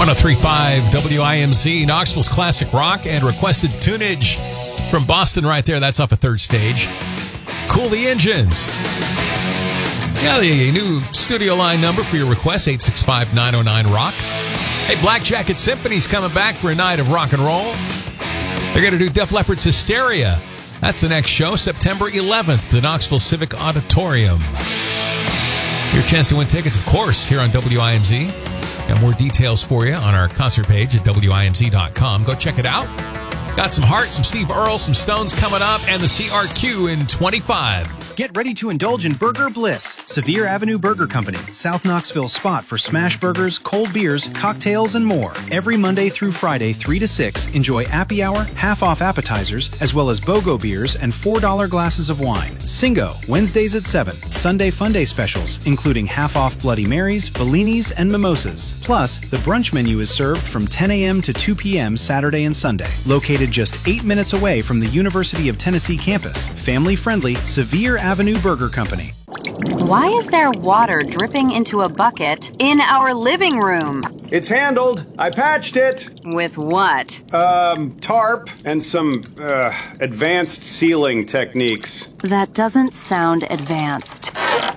103.5 WIMZ, Knoxville's classic rock and requested tunage from Boston right there. That's off of Third Stage. Cool the Engines. Yeah, the new studio line number for your request, 865-909-ROCK. Hey, Black Jacket Symphony's coming back for a night of rock and roll. They're going to do Def Leppard's Hysteria. That's the next show, September 11th, the Knoxville Civic Auditorium. Your chance to win tickets, of course, here on WIMZ. Got more details for you on our concert page at WIMZ.com. Go check it out. Got some Heart, some Steve Earle, some Stones coming up, and the CRQ in 25. Get ready to indulge in Burger Bliss, Sevier Avenue Burger Company, South Knoxville's spot for smash burgers, cold beers, cocktails, and more. Every Monday through Friday, 3 to 6, enjoy Appy Hour, half-off appetizers, as well as BOGO beers and $4 glasses of wine. Singo, Wednesdays at 7, Sunday Funday specials, including half-off Bloody Marys, Bellinis, and mimosas. Plus, the brunch menu is served from 10 a.m. to 2 p.m. Saturday and Sunday. Located just 8 minutes away from the University of Tennessee campus. Family-friendly, Sevier Avenue Burger Company. Why is there water dripping into a bucket in our living room? It's handled. I patched it. With what? Tarp and some, advanced sealing techniques. That doesn't sound advanced.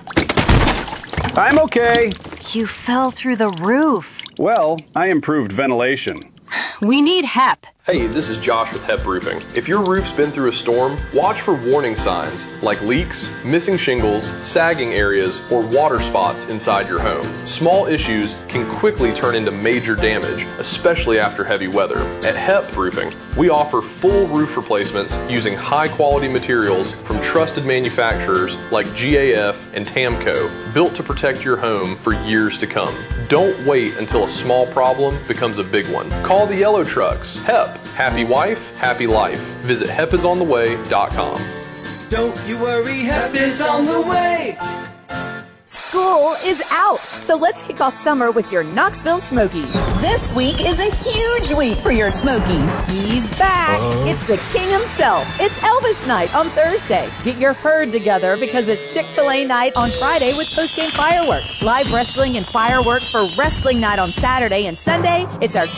I'm okay. You fell through the roof. Well, I improved ventilation. We need HEP. Hey, this is Josh with HEP Roofing. If your roof's been through a storm, watch for warning signs like leaks, missing shingles, sagging areas, or water spots inside your home. Small issues can quickly turn into major damage, especially after heavy weather. At HEP Roofing, we offer full roof replacements using high-quality materials from trusted manufacturers like GAF and TAMCO, built to protect your home for years to come. Don't wait until a small problem becomes a big one. Call the yellow trucks. HEP. Happy wife, happy life. Visit hepisontheway.com. Don't you worry, HEP is on the way. School is out, so let's kick off summer with your Knoxville Smokies. This week is a huge week for your Smokies. He's back. It's the king himself. It's Elvis night on Thursday. Get your herd together because it's Chick-fil-A night on Friday with post-game fireworks. Live wrestling and fireworks for wrestling night on Saturday and Sunday. It's our